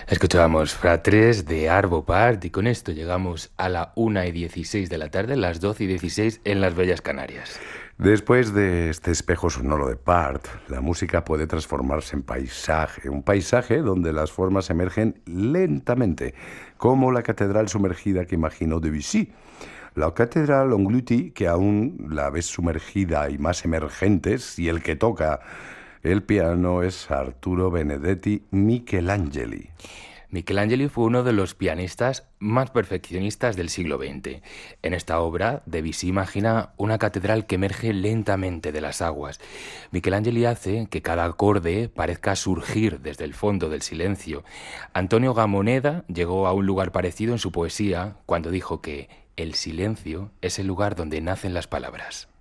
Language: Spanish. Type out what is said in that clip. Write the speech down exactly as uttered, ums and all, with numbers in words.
Escuchábamos Fratres de Arvo Part y con esto llegamos a la una y dieciséis de la tarde, las doce y dieciséis en las bellas Canarias. Después de este espejo sonoro de Part, la música puede transformarse en paisaje, un paisaje donde las formas emergen lentamente, como la catedral sumergida que imaginó Debussy. La catedral engloutie, que aún la ves sumergida y más emergente, y el que toca el piano es Arturo Benedetti Michelangeli. Michelangelo fue uno de los pianistas más perfeccionistas del siglo veinte. En esta obra, Debussy imagina una catedral que emerge lentamente de las aguas. Michelangelo hace que cada acorde parezca surgir desde el fondo del silencio. Antonio Gamoneda llegó a un lugar parecido en su poesía cuando dijo que el silencio es el lugar donde nacen las palabras.